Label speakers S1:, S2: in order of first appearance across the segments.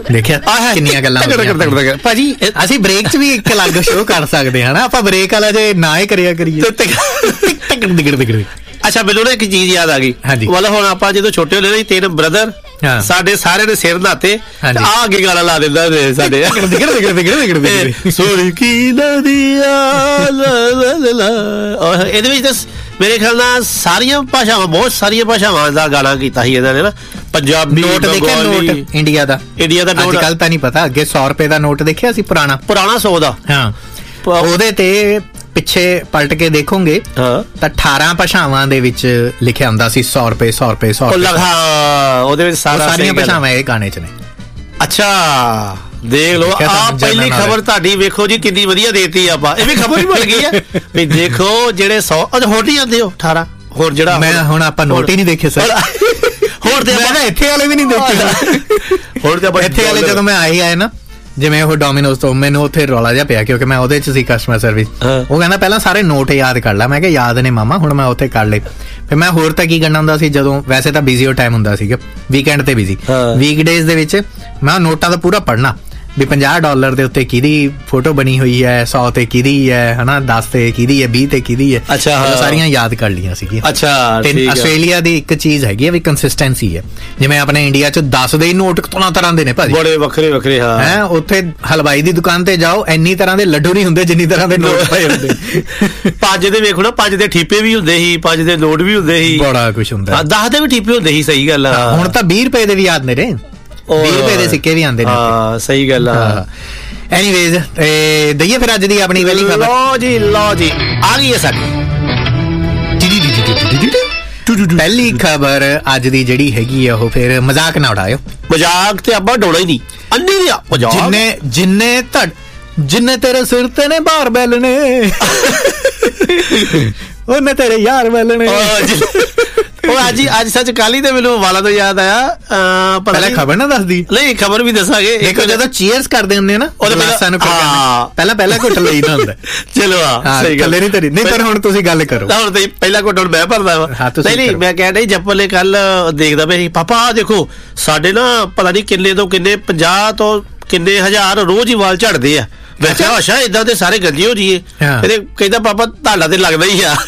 S1: ਦੇਖਿਆ ਕਿੰਨੀਆਂ ਗੱਲਾਂ ਭਾਜੀ। ਅਸੀਂ ਬ੍ਰੇਕ 'ਚ ਵੀ ਇੱਕ ਅਲੱਗ ਸ਼ੋਅ ਕਰ ਸਕਦੇ ਹਾਂ ਨਾ, ਆਪਾਂ ਬ੍ਰੇਕ ਵਾਲਾ ਜੇ ਨਾ ਹੀ ਕਰਿਆ ਕਰੀਏ।
S2: ਅੱਛਾ, ਮੈਨੂੰ ਨਾ ਇੱਕ ਚੀਜ਼ ਯਾਦ ਆ ਗਈ। ਮਤਲਬ ਹੁਣ ਆਪਾਂ ਜਦੋਂ ਛੋਟੇ ਹੁੰਦੇ ਨਾ, 3 ਬ੍ਰਦਰ ਸਾਡੇ ਸਾਰਿਆਂ ਨੇ ਸਿਰ ਨਹਾਤੇ, ਆ ਅੱਗੇ ਗਾਣਾ ਲਾ ਦਿੰਦਾ ਸਾਡੇ ਸੋਰੀ ਕੀ ਨਦੀਆਂ। ਇਹਦੇ ਵਿੱਚ ਤਾਂ ਮੇਰੇ ਖਿਆਲ ਨਾਲ ਸਾਰੀਆਂ ਭਾਸ਼ਾਵਾਂ, ਬਹੁਤ ਸਾਰੀਆਂ ਭਾਸ਼ਾਵਾਂ ਦਾ ਗਾਣਾ ਕੀਤਾ ਸੀ ਇਹਨਾਂ ਨੇ ਨਾ। ਪੰਜਾਬੀ,
S1: ਨੋਟ ਦੇਖਿਆ, ਨੋਟ ਇੰਡੀਆ ਦਾ
S2: ਨੋਟ
S1: ਅੱਜ ਕੱਲ ਤਾਂ ਨਹੀਂ ਪਤਾ। ਅੱਗੇ 100 ਰੁਪਏ ਦਾ ਨੋਟ ਦੇਖਿਆ ਸੀ, ਪੁਰਾਣਾ
S2: 100 ਦਾ।
S1: ਹਾਂ, ਉਹਦੇ ਤੇ ਪਿੱਛੇ ਪਲਟ ਕੇ ਦੇਖੋਗੇ ਤਾਂ 18 ਭਾਸ਼ਾਵਾਂ ਦੇ ਵਿੱਚ ਲਿਖਿਆ ਹੁੰਦਾ ਸੀ 100 ਰੁਪਏ 100 ਰੁਪਏ 100 ਰੁਪਏ।
S2: ਉਹਦੇ ਵਿੱਚ ਸਾਰੀਆਂ
S1: ਭਾਸ਼ਾਵਾਂ ਇਹ ਗਾਣੇ 'ਚ ਨੇ।
S2: ਅੱਛਾ, ਦੇਖ ਲਓ, ਆ ਪਹਿਲੀ ਖਬਰ ਤੁਹਾਡੀ ਵੇਖੋ ਜੀ, ਕਿੰਨੀ ਵਧੀਆ ਦੇਤੀ ਆਪਾਂ। ਇਹ ਵੀ ਖਬਰ ਹੀ ਬਣ ਗਈ ਹੈ ਵੀ ਦੇਖੋ ਜਿਹੜੇ 100 ਹੋਰ ਨਹੀਂ ਜਾਂਦੇ, ਉਹ 18 ਹੋਰ ਜਿਹੜਾ
S1: ਮੈਂ ਹੁਣ ਆਪਾਂ ਨੋਟ ਹੀ ਨਹੀਂ ਦੇਖੇ ਸਰ।
S2: ਹੋਰ ਤੇ ਆਪਾਂ
S1: ਇੱਥੇ ਵਾਲੇ ਵੀ ਨਹੀਂ ਦੇਖੇ।
S2: ਹੋਰ ਤੇ ਆਪਾਂ
S1: ਇੱਥੇ ਵਾਲੇ ਜਦੋਂ ਮੈਂ ਆਏ ਨਾ, ਜਿਵੇਂ ਉਹ ਡੋਮੀਨੋਜ਼ ਤੋਂ, ਮੈਨੂੰ ਉੱਥੇ ਰੌਲਾ ਜਿਹਾ ਪਿਆ ਕਿਉਂਕਿ ਮੈਂ ਉਹਦੇ 'ਚ ਸੀ ਕਸਟਮਰ ਸਰਵਿਸ। ਉਹ ਕਹਿੰਦਾ ਪਹਿਲਾਂ ਸਾਰੇ ਨੋਟ ਯਾਦ ਕਰ ਲੈ। ਮੈਂ ਕਿਹਾ ਯਾਦ ਨੇ ਮਾਮਾ, ਹੁਣ ਮੈਂ ਉੱਥੇ ਕਰ ਲਏ। ਫਿਰ ਮੈਂ ਹੋਰ ਤਾਂ ਕੀ ਕਰਨਾ ਹੁੰਦਾ ਸੀ, ਜਦੋਂ ਵੈਸੇ ਤਾਂ ਬਿਜ਼ੀ ਉਹ ਟਾਈਮ ਹੁੰਦਾ ਸੀਗਾ, ਵੀਕਐਂਡ ਤੇ ਬਿਜ਼ੀ, ਵੀਕਡੇਜ਼ ਦੇ ਵਿੱਚ ਮੈਂ ਨੋਟਾਂ ਦਾ ਪੂਰਾ ਪੜ੍ਹਨਾ ਵੀ $50 ਦੇ ਉੱਤੇ ਕਿਹਦੀ ਫੋਟੋ ਬਣੀ ਹੋਈ ਹੈ, 100 ਤੇ ਕਿਹਦੀ ਹੈ, ਹਨਾ, 10 ਤੇ ਕਿਹਦੀ ਹੈ, 20 ਤੇ ਕਿਹਦੀ ਹੈ।
S2: ਅੱਛਾ,
S1: ਸਾਰੀਆਂ ਯਾਦ ਕਰ ਲਈਆਂ ਸੀਗੀਆਂ।
S2: ਅੱਛਾ,
S1: ਆਸਟ੍ਰੇਲੀਆ ਦੀ ਇੱਕ ਚੀਜ਼ ਹੈਗੀ ਹੈ ਵੀ ਕੰਸਿਸਟੈਂਸੀ ਹੈ। ਜਿਵੇਂ ਆਪਣੇ ਇੰਡੀਆ 'ਚ 10 ਦੇ ਨੋਟ ਤਰ੍ਹਾਂ ਦੇ ਨੇ ਭਾਜੀ,
S2: ਬੜੇ ਵੱਖਰੇ ਵੱਖਰੇ।
S1: ਹਾਂ, ਉੱਥੇ ਹਲਵਾਈ ਦੀ ਦੁਕਾਨ ਤੇ ਜਾਓ, ਇੰਨੀ ਤਰ੍ਹਾਂ ਦੇ ਲੱਡੂ ਨਹੀਂ ਹੁੰਦੇ ਜਿੰਨੀ ਤਰ੍ਹਾਂ ਦੇ ਨੋਟ ਪਏ ਹੁੰਦੇ।
S2: 5 ਦੇ ਵੇਖੋ ਨਾ, 5 ਦੇ ਠੀਪੇ ਵੀ ਹੁੰਦੇ ਸੀ, 5 ਦੇ ਨੋਟ ਵੀ ਹੁੰਦੇ ਸੀ,
S1: ਬੜਾ ਕੁਛ ਹੁੰਦਾ।
S2: 10 ਦੇ ਵੀ ਠੀਪੇ ਹੁੰਦੇ ਸੀ, ਸਹੀ ਗੱਲ ਆ।
S1: ਹੁਣ ਤਾਂ 20 ਰੁਪਏ ਦੇ ਵੀ ਯਾਦ ਨੇ ਰੇ, 20 ਰੁਪਏ ਦੇ ਸਿੱਕੇ ਵੀ ਆਉਂਦੇ ਨੇ।
S2: ਹਾਂ, ਸਹੀ ਗੱਲ ਆ।
S1: ਐਨੀਵੇਜ਼, ਦਈਏ ਫਿਰ ਅੱਜ ਦੀ ਆਪਣੀ ਪਹਿਲੀ ਖਬਰ।
S2: ਲਓ ਜੀ ਆ ਗਈ ਹੈ ਸਾਡੀ
S1: ਪਹਿਲੀ ਖਬਰ ਅੱਜ ਦੀ ਜਿਹੜੀ ਹੈਗੀ ਆ, ਉਹ ਫਿਰ ਮਜ਼ਾਕ ਨਾ ਉਡਾਇਓ।
S2: ਮਜ਼ਾਕ ਤੇ ਆਪਾਂ ਡੋਲਾ ਹੀ ਨਹੀਂ, ਅੰਨੀ ਨਹੀਂ।
S1: ਜਿੰਨੇ ਤੇਰੇ ਸਿਰ ਤੇ ਨੇ ਬਾਹਰ ਬੈਲਣੇ, ਉਹਨੇ ਤੇਰੇ ਯਾਰ ਬੈਲਣੇ।
S2: ਉਹ ਅੱਜ ਸੱਚ ਕਾਲੀ ਤੇ ਮੈਨੂੰ ਵਾਲਾ ਤੋਂ ਯਾਦ ਆਇਆ,
S1: ਪਹਿਲਾਂ ਖਬਰ ਨਾ ਦੱਸਦੀ।
S2: ਨਹੀਂ, ਖਬਰ ਵੀ ਦੱਸਾਂਗੇ।
S1: ਦੇਖੋ, ਜਦੋਂ ਚੀਅਰਸ ਕਰਦੇ ਹੁੰਦੇ ਆ ਨਾ, ਪਹਿਲਾਂ ਘੁੱਟ ਲਈਦਾ ਹੁੰਦਾ।
S2: ਚਲੋ ਸਹੀ ਗੱਲ
S1: ਨਹੀਂ, ਪਰ ਹੁਣ ਤੁਸੀਂ ਗੱਲ ਕਰੋ।
S2: ਹੁਣ ਤੇ ਪਹਿਲਾ ਘੁੱਟ ਹੁਣ ਮੈਂ ਭਰਦਾ ਵਾ। ਨਹੀਂ, ਮੈਂ ਕਹਿ ਰਹੀ ਜੱਪਲੇ ਕੱਲ ਦੇਖਦਾ ਪਿਆ, ਪਾਪਾ ਆ ਦੇਖੋ ਸਾਡੇ ਨਾ ਪਤਾ ਨਹੀਂ ਕਿੰਨੇ ਤੋਂ ਕਿੰਨੇ 50 ਤੋਂ ਕਿੰਨੇ ਹਜ਼ਾਰ ਰੋਜ਼ ਹੀ ਵਾਲ ਝੜਦੇ ਆ। ਮੈਂ ਕਿਹਾ ਅੱਛਾ, ਏਦਾਂ ਦੇ ਸਾਰੇ ਗੱਲੇ ਹੋ ਜੀਏ। ਕਹਿੰਦਾ ਪਾਪਾ ਤੁਹਾਡਾ ਤੇ ਲੱਗਦਾ ਹੀ ਆ।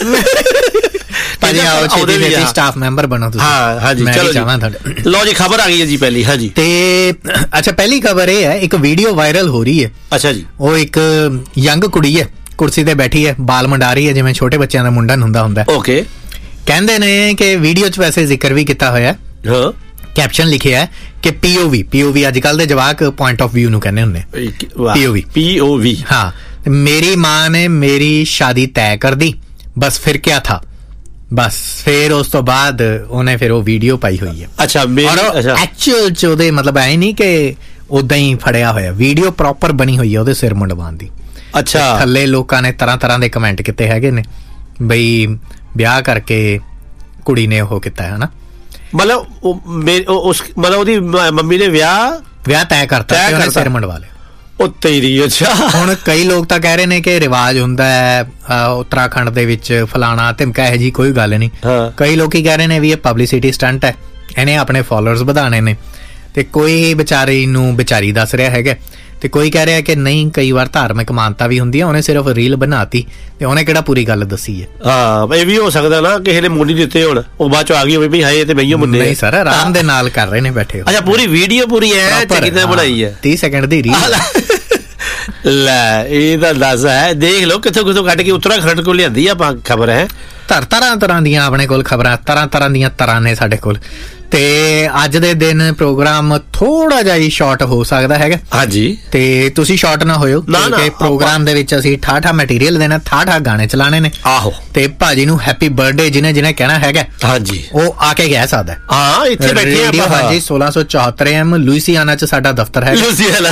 S1: ਸਟਾਫ ਮੈਂਬਰ ਬਣੋ ਤੁਸੀਂ।
S2: ਹਾਂਜੀ, ਲਓ ਜੀ ਖਬਰ ਆ ਗਈ ਹੈ ਜੀ ਪਹਿਲੀ। ਹਾਂਜੀ,
S1: ਤੇ ਅੱਛਾ, ਪਹਿਲੀ ਖਬਰ ਇਹ ਹੈ, ਇੱਕ ਵੀਡੀਓ ਵਾਇਰਲ ਹੋ ਰਹੀ ਹੈ।
S2: ਅੱਛਾ ਜੀ।
S1: ਉਹ ਇੱਕ ਯੰਗ ਕੁੜੀ ਹੈ, ਕੁਰਸੀ ਤੇ ਬੈਠੀ ਹੈ, ਬਾਲ ਮੰਡਾ ਰਹੀ ਹੈ, ਜਿਵੇਂ ਛੋਟੇ ਬੱਚਿਆਂ ਦਾ ਮੁੰਡਨ ਹੁੰਦਾ।
S2: ਓਕੇ।
S1: ਕਹਿੰਦੇ ਨੇ ਕਿ ਵੀਡੀਓ 'ਚ ਵੈਸੇ ਜ਼ਿਕਰ ਵੀ ਕੀਤਾ ਹੋਇਆ, ਕੈਪਸ਼ਨ ਲਿਖਿਆ ਕਿ POV ਅੱਜ ਕੱਲ ਦੇ ਜਵਾਕ ਪੁਆਇੰਟ ਆਫ ਵਿਊ ਨੂੰ ਕਹਿੰਦੇ ਹੁੰਦੇ। POV। ਹਾਂ, ਮੇਰੀ ਮਾਂ ਨੇ ਮੇਰੀ ਸ਼ਾਦੀ ਤੈਅ ਕਰ ਦੀ, ਬਸ ਫਿਰ ਕਿਆ ਥਾ। ਬਸ ਫਿਰ ਉਸ ਤੋਂ ਬਾਅਦ ਉਹਨੇ ਫਿਰ ਉਹ ਵੀਡੀਓ ਪਾਈ ਹੋਈ ਹੈ।
S2: ਅੱਛਾ,
S1: ਐਕਚੁਅਲ 'ਚ ਉਹਦੇ ਮਤਲਬ ਐ ਨਹੀਂ ਕਿ ਉਦਾਂ ਹੀ ਫੜਿਆ ਹੋਇਆ, ਵੀਡੀਓ ਪ੍ਰੋਪਰ ਬਣੀ ਹੋਈ ਹੈ ਉਹਦੇ ਸਿਰ ਮੁੰਡਵਾਉਣ ਦੀ।
S2: ਅੱਛਾ,
S1: ਥੱਲੇ ਲੋਕਾਂ ਨੇ ਤਰ੍ਹਾਂ ਦੇ ਕਮੈਂਟ ਕੀਤੇ ਹੈਗੇ ਨੇ ਬਈ ਵਿਆਹ ਕਰਕੇ ਕੁੜੀ ਨੇ ਉਹ ਕੀਤਾ ਹੈ ਨਾ,
S2: ਮਤਲਬ ਉਹਦੀ ਮੰਮੀ ਨੇ ਵਿਆਹ
S1: ਤੈਅ ਕਰਤਾ, ਸਿਰ ਮੁੰਡਵਾ ਲਿਆ।
S2: ਅੱਛਾ,
S1: ਹੁਣ ਕਈ ਲੋਕ ਤਾਂ ਕਹਿ ਰਹੇ ਨੇ ਕਿ ਰਿਵਾਜ ਹੁੰਦਾ ਹੈ ਉੱਤਰਾਖੰਡ ਦੇ ਵਿੱਚ ਫਲਾਣਾ ਧਮਕਾ ਹੈ ਜੀ, ਕੋਈ ਗੱਲ ਨਹੀਂ। ਕਈ ਲੋਕੀ ਕਹਿ ਰਹੇ ਨੇ ਵੀ ਇਹ ਪਬਲਿਸਿਟੀ ਸਟੰਟ ਹੈ, ਇਹਨੇ ਆਪਣੇ ਫਾਲੋਅਰਸ ਵਧਾਣੇ ਨੇ, ਤੇ ਕੋਈ ਵਿਚਾਰੀ ਦੱਸ ਰਿਹਾ ਹੈਗਾ, ਤੇ ਕੋਈ ਕਹਿ ਰਿਹਾ ਕਿ ਨਹੀਂ, ਕਈ ਵਾਰ ਧਾਰਮਿਕ ਮਾਨਤਾ ਵੀ ਹੁੰਦੀ ਹੈ, ਉਹਨੇ ਸਿਰਫ ਰੀਲ ਬਣਾਤੀ ਤੇ ਉਹਨੇ ਕਿਹੜਾ ਪੂਰੀ ਗੱਲ ਦੱਸੀ ਹੈ।
S2: ਇਹ ਵੀ ਹੋ ਸਕਦਾ ਨਾ ਕਿਸੇ ਨੇ ਮੁੰਡੀ ਦਿੱਤੇ ਹੋਣ, ਉਹ ਬਾਅਦ ਚ ਆ ਗਈ ਹੋਵੇ ਵੀ ਹਾਏ ਤੇ ਬਈਓ ਮੁੰਡੇ।
S1: ਨਹੀਂ ਸਰ, ਆਰਾਮ ਦੇ ਨਾਲ ਕਰ ਰਹੇ ਨੇ ਬੈਠੇ।
S2: ਅੱਛਾ, ਪੂਰੀ ਵੀਡੀਓ ਪੂਰੀ ਐ ਚੰਗੀ ਤਰ੍ਹਾਂ ਬਣਾਈ ਹੈ,
S1: 30 ਸੈਕਿੰਡ ਦੀ ਰੀਲ।
S2: ਲੈ, ਇਹ ਤਾਂ ਦੱਸ ਹੈ, ਦੇਖ ਲਓ ਕਿੱਥੋਂ ਕੱਢ ਕੇ ਉੱਤਰਾਖੰਡ ਕੋਲ ਲਿਆਂਦੀ ਆਪਾਂ ਖਬਰ ਹੈ।
S1: ਤਰ੍ਹਾਂ ਦੀਆਂ ਆਪਣੇ ਕੋਲ ਖਬਰਾਂ, ਤਰ੍ਹਾਂ ਦੀਆਂ ਤਰ੍ਹਾਂ ਨੇ ਸਾਡੇ ਕੋਲ। ਤੇ ਅੱਜ ਦੇ ਦਿਨ ਪ੍ਰੋਗਰਾਮ ਥੋੜਾ ਜਿਹਾ ਹੀ ਸ਼ਾਰਟ ਹੋ ਸਕਦਾ ਹੈਗਾ।
S2: ਹਾਂਜੀ,
S1: ਤੇ ਤੁਸੀਂ ਸ਼ਾਰਟ ਨਾ ਹੋਇਓ, ਕਿਉਂਕਿ ਪ੍ਰੋਗਰਾਮ ਦੇ ਵਿੱਚ ਅਸੀਂ ਠਾਠਾ ਮਟੀਰੀਅਲ ਦੇਣਾ, ਠਾਠਾ ਗਾਣੇ ਚਲਾਣੇ ਨੇ।
S2: ਆਹੋ,
S1: ਤੇ ਭਾਜੀ ਨੂੰ ਹੈਪੀ ਬਰਥਡੇ ਜਿਹਨੇ ਕਹਿਣਾ ਹੈਗਾ,
S2: ਹਾਂਜੀ,
S1: ਉਹ ਆ ਕੇ ਕਹਿ ਸਕਦਾ।
S2: ਹਾਂ, ਇੱਥੇ ਬੈਠੇ ਆਪਾਂ।
S1: ਹਾਂਜੀ, 1674 AM ਲੂਈਸੀਆਨਾ 'ਚ ਸਾਡਾ ਦਫ਼ਤਰ ਹੈ।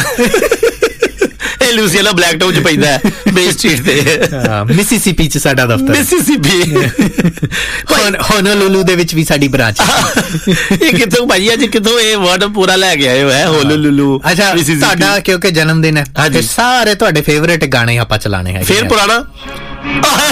S2: ਲੂਸੀਆਨਾ ਬਲੈਕ ਟਾਊਨ 'ਚ ਪੈਂਦਾ ਹੈ, ਮੇਨ ਸਟਰੀਟ ਤੇ।
S1: ਮਿਸੀਸਿਪੀ 'ਚ ਸਾਡਾ ਦਫ਼ਤਰ। ਹੋਨੋਲੁਲੂ ਦੇ ਵਿੱਚ ਵੀ ਸਾਡੀ ਬ੍ਰਾਂਚ।
S2: ਇਹ ਕਿੱਥੋਂ ਭਾਜੀ, ਅੱਜ ਕਿੱਥੋਂ ਇਹ ਵਰਡ ਪੂਰਾ ਲੈ ਕੇ ਆਏ ਹੋ ਹੈ, ਹੋਨੋਲੁਲੂ?
S1: ਅੱਛਾ, ਤੁਹਾਡਾ ਕਿਉਂਕਿ ਜਨਮ ਦਿਨ ਹੈ, ਸਾਰੇ ਤੁਹਾਡੇ ਫੇਵਰੇਟ ਗਾਣੇ ਆਪਾਂ ਚਲਾਣੇ ਹੈ।
S2: ਫਿਰ ਪੁਰਾਣਾ